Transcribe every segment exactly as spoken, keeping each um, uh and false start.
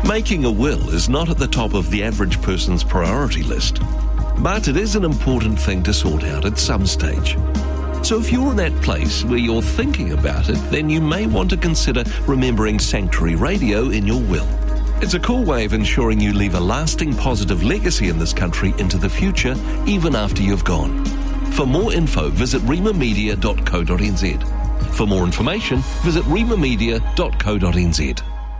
Making a will is not at the top of the average person's priority list, but it is an important thing to sort out at some stage. So if you're in that place where you're thinking about it, then you may want to consider remembering Sanctuary Radio in your will. It's a cool way of ensuring you leave a lasting positive legacy in this country into the future, even after you've gone. For more info, visit rima media dot co dot n z. For more information, visit rima media dot co dot n z.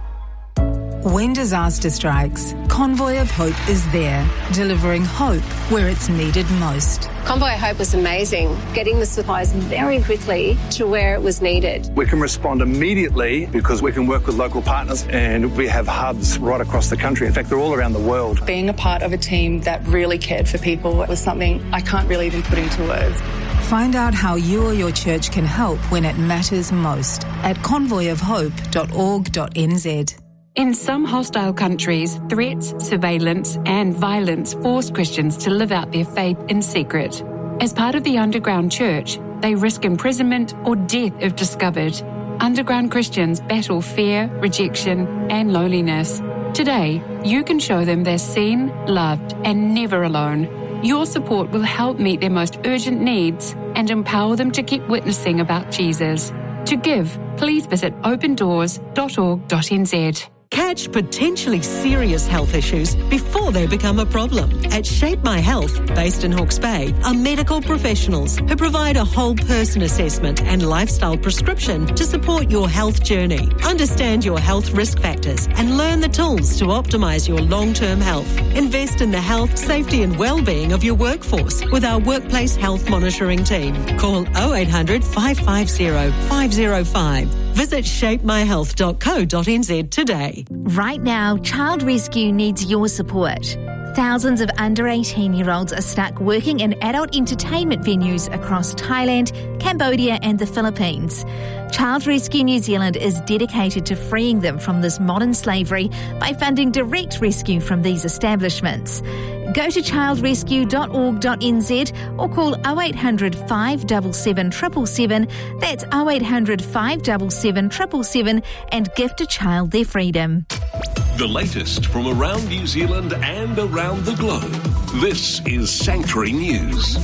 When disaster strikes, Convoy of Hope is there, delivering hope where it's needed most. Convoy of Hope was amazing, getting the supplies very quickly to where it was needed. We can respond immediately because we can work with local partners, and we have hubs right across the country. In fact, they're all around the world. Being a part of a team that really cared for people was something I can't really even put into words. Find out how you or your church can help when it matters most at convoy of hope dot org dot n z. In some hostile countries, threats, surveillance and violence force Christians to live out their faith in secret. As part of the underground church, they risk imprisonment or death if discovered. Underground Christians battle fear, rejection and loneliness. Today, you can show them they're seen, loved and never alone. Your support will help meet their most urgent needs and empower them to keep witnessing about Jesus. To give, please visit open doors dot org dot n z. Catch potentially serious health issues before they become a problem. At Shape My Health, based in Hawke's Bay, are medical professionals who provide a whole person assessment and lifestyle prescription to support your health journey. Understand your health risk factors and learn the tools to optimise your long-term health. Invest in the health, safety and well-being of your workforce with our workplace health monitoring team. Call oh eight hundred, five five zero, five zero five. Visit shape my health dot co dot n z today. Right now, Child Rescue needs your support. Thousands of under eighteen-year-olds are stuck working in adult entertainment venues across Thailand, Cambodia and the Philippines. Child Rescue New Zealand is dedicated to freeing them from this modern slavery by funding direct rescue from these establishments. Go to child rescue dot org dot n z or call oh eight hundred, five seven seven, seven seven seven. That's oh eight hundred, five seven seven, seven seven seven and gift a child their freedom. The latest from around New Zealand and around the globe. This is Sanctuary News.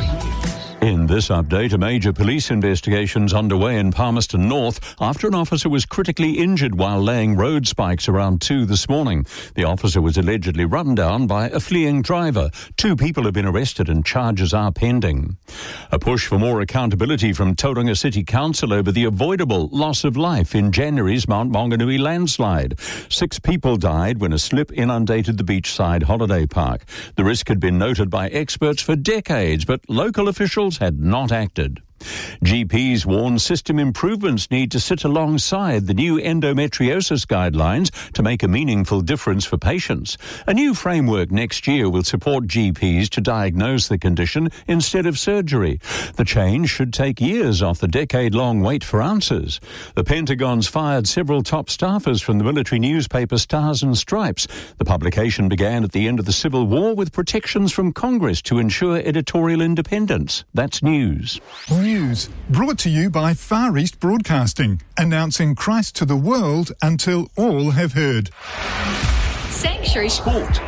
In this update, a major police investigation's underway in Palmerston North after an officer was critically injured while laying road spikes around two this morning. The officer was allegedly run down by a fleeing driver. Two people have been arrested and charges are pending. A push for more accountability from Tauranga City Council over the avoidable loss of life in January's Mount Maunganui landslide. Six people died when a slip inundated the beachside holiday park. The risk had been noted by experts for decades, but local officials had not acted. G Ps warn system improvements need to sit alongside the new endometriosis guidelines to make a meaningful difference for patients. A new framework next year will support G Ps to diagnose the condition instead of surgery. The change should take years off the decade-long wait for answers. The Pentagon's fired several top staffers from the military newspaper Stars and Stripes. The publication began at the end of the Civil War with protections from Congress to ensure editorial independence. That's news. News brought to you by Far East Broadcasting, announcing Christ to the world until all have heard. Sanctuary Sport.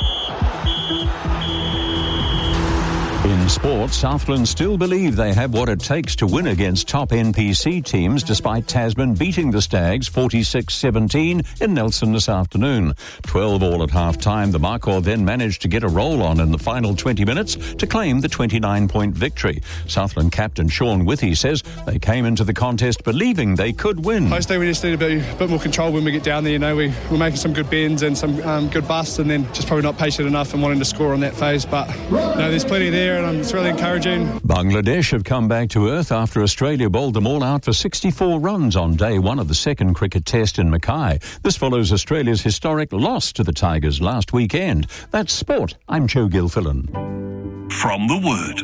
In sport, Southland still believe they have what it takes to win against top N P C teams despite Tasman beating the Stags forty-six seventeen in Nelson this afternoon. twelve all at half-time, the Markhor then managed to get a roll on in the final twenty minutes to claim the twenty-nine point victory. Southland captain Sean Withy says they came into the contest believing they could win. I just think we just need a bit, a bit more control when we get down there. You know, we, we're making some good bends and some um, good busts, and then just probably not patient enough and wanting to score on that phase. But you know, there's plenty there, and um, it's really encouraging. Bangladesh have come back to earth after Australia bowled them all out for sixty-four runs on day one of the second cricket test in Mackay. This follows Australia's historic loss to the Tigers last weekend. That's sport. I'm Joe Gilfillan. From the Word.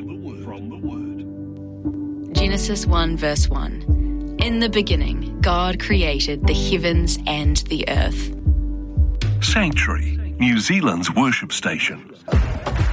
Genesis one verse one. In the beginning, God created the heavens and the earth. Sanctuary, New Zealand's worship station.